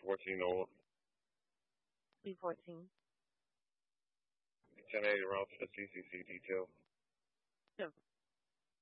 14 old. B14. 1080 rounds for the CCC detail. Sure.